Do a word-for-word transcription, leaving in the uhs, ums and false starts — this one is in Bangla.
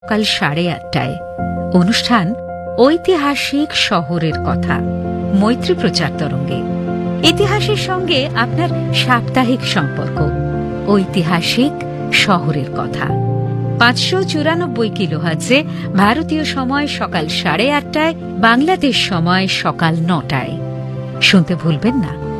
সকাল সাড়ে আটটায় অনুষ্ঠান ঐতিহাসিক শহরের কথা মৈত্রী প্রচার তরঙ্গে। ইতিহাসের সঙ্গে আপনার সাপ্তাহিক সম্পর্ক ঐতিহাসিক শহরের কথা পাঁচশো চুরানব্বই কিলোহার্টজে ভারতীয় সময় সকাল সাড়ে আটটায়, বাংলাদেশ সময় সকাল নটায়। শুনতে ভুলবেন না।